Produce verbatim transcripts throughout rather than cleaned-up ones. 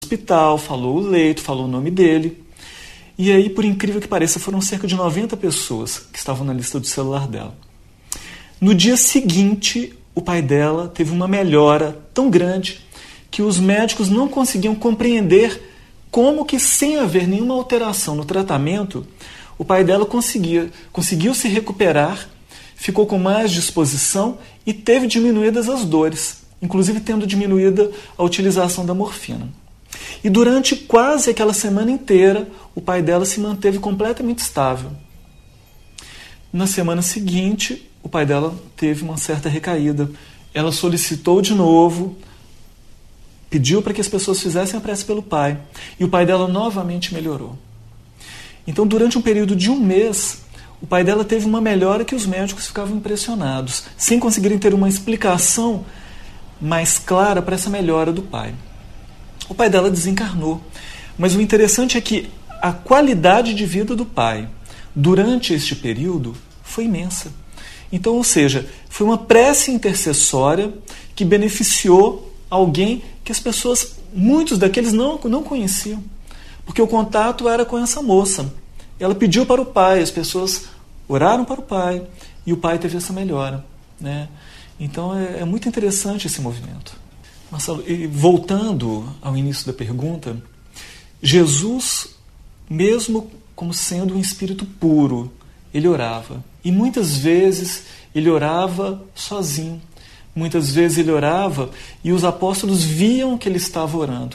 hospital, falou o leito, falou o nome dele. E aí, por incrível que pareça, foram cerca de noventa pessoas que estavam na lista do celular dela. No dia seguinte, o pai dela teve uma melhora tão grande que os médicos não conseguiam compreender como que, sem haver nenhuma alteração no tratamento, o pai dela conseguia, conseguiu se recuperar, ficou com mais disposição e teve diminuídas as dores, inclusive tendo diminuída a utilização da morfina. E durante quase aquela semana inteira, o pai dela se manteve completamente estável. Na semana seguinte, o pai dela teve uma certa recaída. Ela solicitou de novo, pediu para que as pessoas fizessem a prece pelo pai. E o pai dela novamente melhorou. Então, durante um período de um mês, o pai dela teve uma melhora que os médicos ficavam impressionados, sem conseguirem ter uma explicação mais clara para essa melhora do pai. O pai dela desencarnou. Mas o interessante é que a qualidade de vida do pai durante este período foi imensa. Então, ou seja, foi uma prece intercessória que beneficiou alguém que as pessoas, muitos daqueles não, não conheciam. Porque o contato era com essa moça. Ela pediu para o pai, as pessoas oraram para o pai e o pai teve essa melhora, né? Então é, é muito interessante esse movimento. Marcelo, e voltando ao início da pergunta, Jesus, mesmo como sendo um espírito puro, ele orava. E muitas vezes ele orava sozinho. Muitas vezes ele orava e os apóstolos viam que ele estava orando.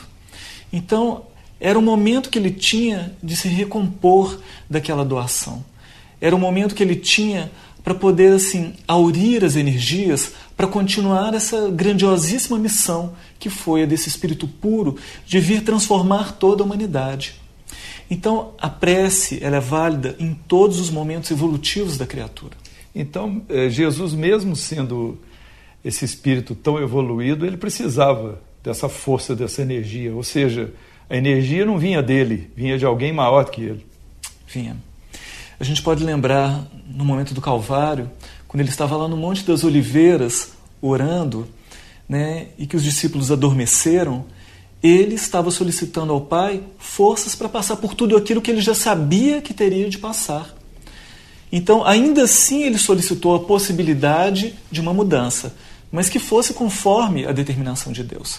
Então, era o momento que ele tinha de se recompor daquela doação. Era o momento que ele tinha para poder, assim, aurir as energias para continuar essa grandiosíssima missão que foi a desse espírito puro de vir transformar toda a humanidade. Então, a prece ela é válida em todos os momentos evolutivos da criatura. Então, Jesus, mesmo sendo esse espírito tão evoluído, ele precisava dessa força, dessa energia. Ou seja, a energia não vinha dele, vinha de alguém maior do que ele. Vinha. A gente pode lembrar, no momento do Calvário, quando ele estava lá no Monte das Oliveiras, orando, né, e que os discípulos adormeceram, ele estava solicitando ao Pai forças para passar por tudo aquilo que ele já sabia que teria de passar. Então, ainda assim, ele solicitou a possibilidade de uma mudança, mas que fosse conforme a determinação de Deus.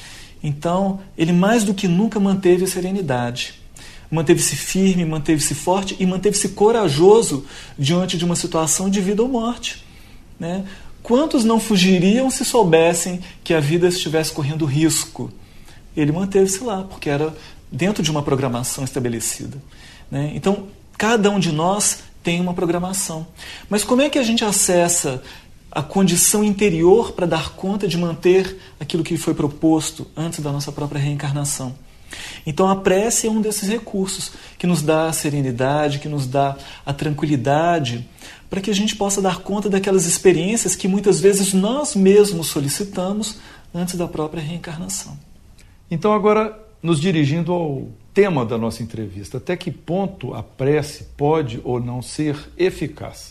Então, ele mais do que nunca manteve a serenidade. Manteve-se firme, manteve-se forte e manteve-se corajoso diante de uma situação de vida ou morte, né? Quantos não fugiriam se soubessem que a vida estivesse correndo risco? Ele manteve-se lá, porque era dentro de uma programação estabelecida, né? Então, cada um de nós tem uma programação. Mas como é que a gente acessa a condição interior para dar conta de manter aquilo que foi proposto antes da nossa própria reencarnação? Então a prece é um desses recursos que nos dá a serenidade, que nos dá a tranquilidade para que a gente possa dar conta daquelas experiências que muitas vezes nós mesmos solicitamos antes da própria reencarnação. Então agora, nos dirigindo ao tema da nossa entrevista, até que ponto a prece pode ou não ser eficaz?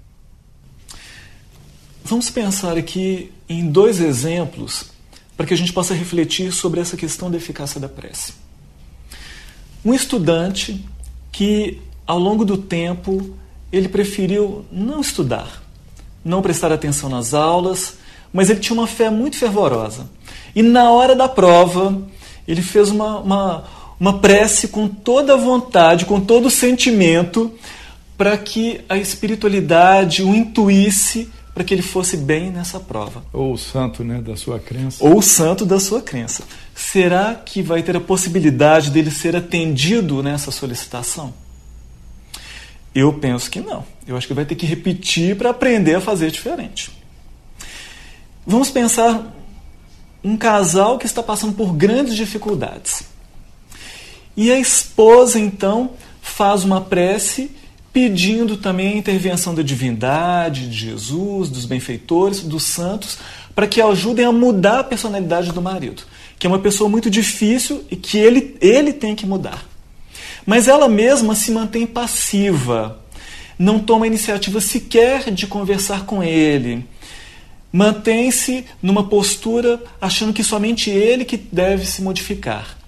Vamos pensar aqui em dois exemplos para que a gente possa refletir sobre essa questão da eficácia da prece. Um estudante que, ao longo do tempo, ele preferiu não estudar, não prestar atenção nas aulas, mas ele tinha uma fé muito fervorosa. E na hora da prova, ele fez uma, uma, uma prece com toda a vontade, com todo o sentimento, para que a espiritualidade o intuísse para que ele fosse bem nessa prova. Ou o santo, né, da sua crença. Ou o santo da sua crença. Será que vai ter a possibilidade dele ser atendido nessa solicitação? Eu penso que não. Eu acho que vai ter que repetir para aprender a fazer diferente. Vamos pensar um casal que está passando por grandes dificuldades. E a esposa, então, faz uma prece pedindo também a intervenção da divindade, de Jesus, dos benfeitores, dos santos, para que ajudem a mudar a personalidade do marido, que é uma pessoa muito difícil e que ele, ele tem que mudar. Mas ela mesma se mantém passiva, não toma iniciativa sequer de conversar com ele, mantém-se numa postura achando que somente ele que deve se modificar.